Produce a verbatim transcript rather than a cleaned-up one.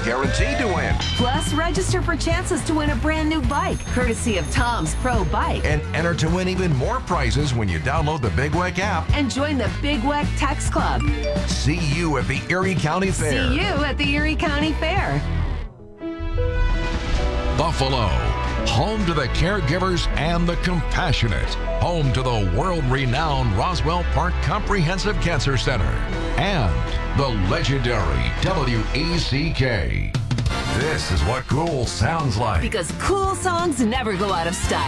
guaranteed to win. Plus, register for chances to win a brand new bike, courtesy of Tom's Pro Bike. And enter to win even more prizes when you download the Big Weck app. And join the Big Weck Text Club. See you at the Erie County Fair. See you at the Erie County Fair. Buffalo, home to the caregivers and the compassionate, home to the world-renowned Roswell Park Comprehensive Cancer Center, and the legendary W E C K. This is what cool sounds like. Because cool songs never go out of style.